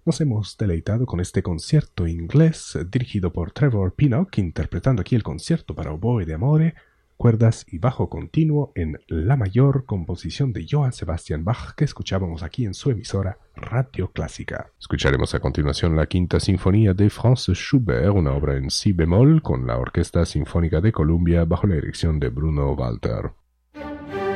Nos hemos deleitado con este concierto inglés dirigido por Trevor Pinnock, interpretando aquí el concierto para oboe de amore, cuerdas y bajo continuo en la mayor, composición de Johann Sebastian Bach, que escuchábamos aquí en su emisora Radio Clásica. Escucharemos a continuación la Quinta Sinfonía de Franz Schubert, una obra en si bemol con la Orquesta Sinfónica de Columbia bajo la dirección de Bruno Walter.